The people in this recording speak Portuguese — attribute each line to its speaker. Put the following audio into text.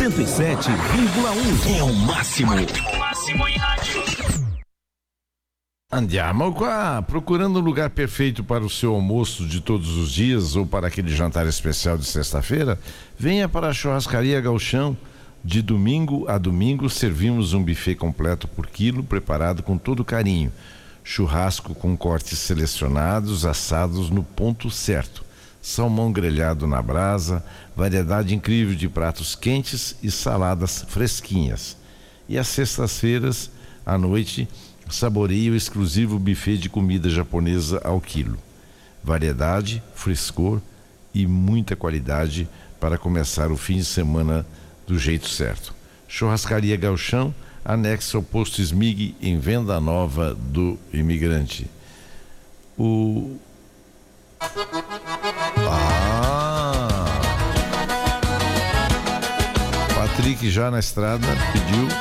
Speaker 1: 107,1 é o máximo.
Speaker 2: Máximo em rádio.
Speaker 3: Andiamo qua, procurando um lugar perfeito para o seu almoço de todos os dias ou para aquele jantar especial de sexta-feira? Venha para a Churrascaria Gauchão. De domingo a domingo servimos um buffet completo por quilo, preparado com todo carinho. Churrasco com cortes selecionados, assados no ponto certo. Salmão grelhado na brasa, variedade incrível de pratos quentes e saladas fresquinhas. E às sextas-feiras, à noite, saboreie o exclusivo buffet de comida japonesa ao quilo. Variedade, frescor e muita qualidade para começar o fim de semana do jeito certo. Churrascaria Gauchão, anexo ao posto Smig, em Venda Nova do Imigrante. Patrick já na estrada pediu